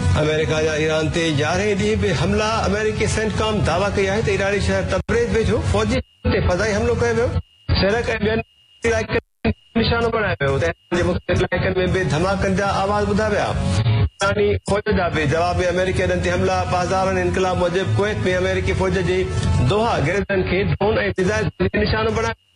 America जा Iran ते 11 ॾींहं बि हमला अमेरिकी सेंटकॉम दावा कई आहे त ईरानी शहर तबरेज़ वेझो फौजी ते फ़ज़ाई हमलो कयो वियो सड़क ऐं ॿियनि इलाइक़नि निशानो बणायो वियो तंहिं जे मुख़्तलिफ़ इलाइक़नि में बि धमाकनि जा आवाज़ ॿुधा विया ईरानी फ़ौज जा बि जवाबी अमेरिकी अॾनि ते हमला बाज़ार इनक़लाब मूजिबि कुवैत में अमेरिकी फ़ौज जी दोहा गिरदनि खे ड्रोन ऐं मिज़ाइल निशानो बणायो